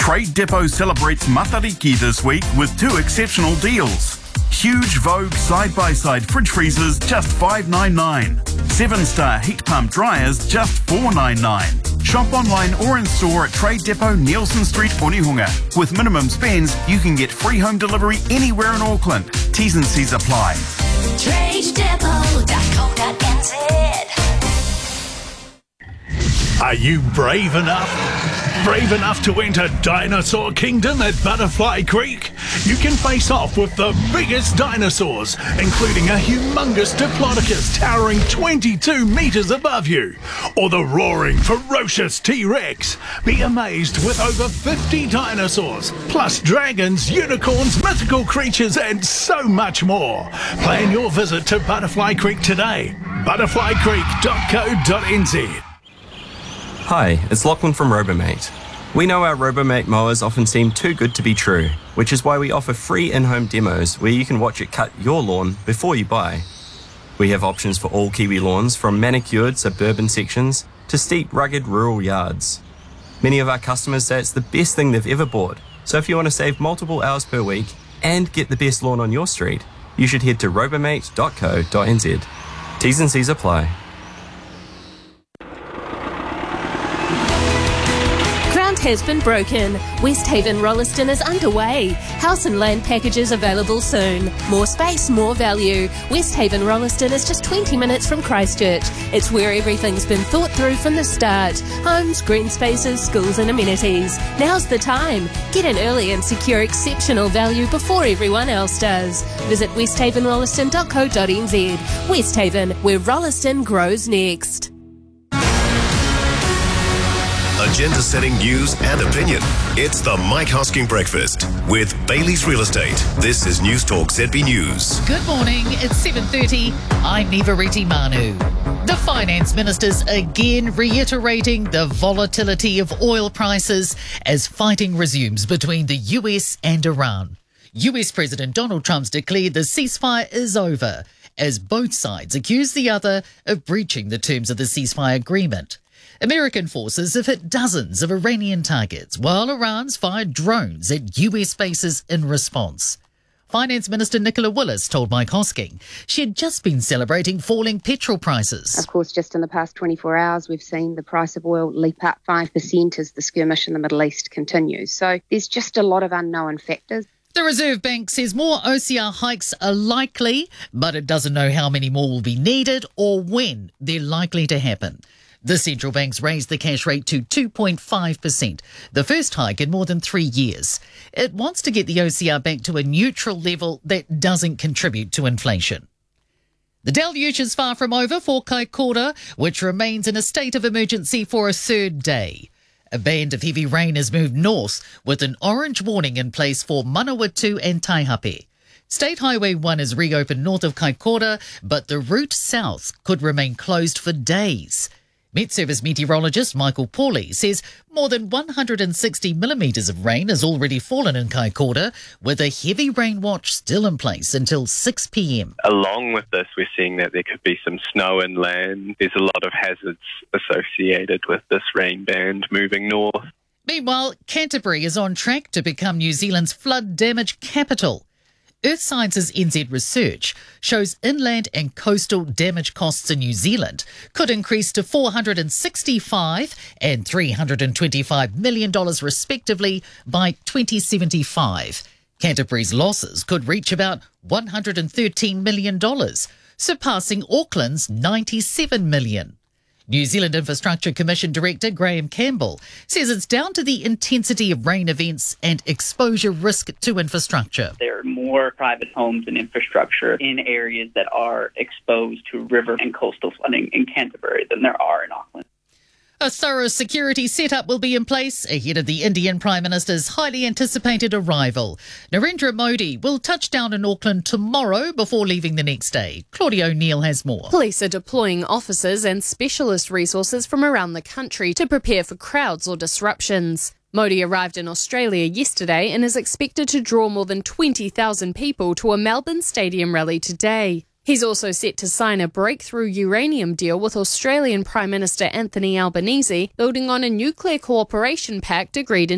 Trade Depot celebrates Matariki this week with 2 exceptional deals. Huge Vogue side-by-side fridge freezers, just $5.99. 7-star heat pump dryers, just $4.99. Shop online or in store at Trade Depot, Nielsen Street, Onehunga. With minimum spends, you can get free home delivery anywhere in Auckland. T's and C's apply. TradeDepot.co.nz. Are you brave enough? Brave enough to enter Dinosaur Kingdom at Butterfly Creek? You can face off with the biggest dinosaurs, including a humongous Diplodocus towering 22 metres above you, or the roaring, ferocious T-Rex. Be amazed with over 50 dinosaurs, plus dragons, unicorns, mythical creatures, and so much more. Plan your visit to Butterfly Creek today. butterflycreek.co.nz. Hi, it's Lachlan from Robomate. We know our Robomate mowers often seem too good to be true, which is why we offer free in-home demos where you can watch it cut your lawn before you buy. We have options for all Kiwi lawns, from manicured suburban sections to steep, rugged rural yards. Many of our customers say it's the best thing they've ever bought, so if you want to save multiple hours per week and get the best lawn on your street, you should head to robomate.co.nz. T's and C's apply. Has been broken. Westhaven Rolleston is underway. House and land packages available soon. More space, more value. Westhaven Rolleston is just 20 minutes from Christchurch. It's where everything's been thought through from the start. Homes, green spaces, schools and amenities. Now's the time. Get in early and secure exceptional value before everyone else does. Visit westhavenrolleston.co.nz. Westhaven, where Rolleston grows next. Agenda-setting news and opinion. It's the Mike Hosking Breakfast with Bailey's Real Estate. This is News Talk ZB News. Good morning, it's 7:30. I'm Nivariti Manu. The Finance Minister's again reiterating the volatility of oil prices as fighting resumes between the US and Iran. US President Donald Trump's declared the ceasefire is over as both sides accuse the other of breaching the terms of the ceasefire agreement. American forces have hit dozens of Iranian targets, while Iran's fired drones at US bases in response. Finance Minister Nicola Willis told Mike Hosking she had just been celebrating falling petrol prices. Of course, just in the past 24 hours, we've seen the price of oil leap up 5% as the skirmish in the Middle East continues. So there's just a lot of unknown factors. The Reserve Bank says more OCR hikes are likely, but it doesn't know how many more will be needed or when they're likely to happen. The central bank's raised the cash rate to 2.5%, the first hike in more than 3 years. It wants to get the OCR back to a neutral level that doesn't contribute to inflation. The deluge is far from over for Kaikoura, which remains in a state of emergency for a third day. A band of heavy rain has moved north with an orange warning in place for Manawatu and Taihape. State Highway 1 is reopened north of Kaikoura, but the route south could remain closed for days. Met Service meteorologist Michael Pauly says more than 160 millimetres of rain has already fallen in Kaikoura, with a heavy rain watch still in place until 6 p.m. Along with this, we're seeing that there could be some snow inland. There's a lot of hazards associated with this rain band moving north. Meanwhile, Canterbury is on track to become New Zealand's flood damage capital. Earth Science's NZ research shows inland and coastal damage costs in New Zealand could increase to $465 and $325 million respectively by 2075. Canterbury's losses could reach about $113 million, surpassing Auckland's $97 million. New Zealand Infrastructure Commission Director Graham Campbell says it's down to the intensity of rain events and exposure risk to infrastructure. There are more private homes and infrastructure in areas that are exposed to river and coastal flooding in Canterbury than there are in Auckland. A thorough security setup will be in place ahead of the Indian Prime Minister's highly anticipated arrival. Narendra Modi will touch down in Auckland tomorrow before leaving the next day. Claudia O'Neill has more. Police are deploying officers and specialist resources from around the country to prepare for crowds or disruptions. Modi arrived in Australia yesterday and is expected to draw more than 20,000 people to a Melbourne Stadium rally today. He's also set to sign a breakthrough uranium deal with Australian Prime Minister Anthony Albanese, building on a nuclear cooperation pact agreed in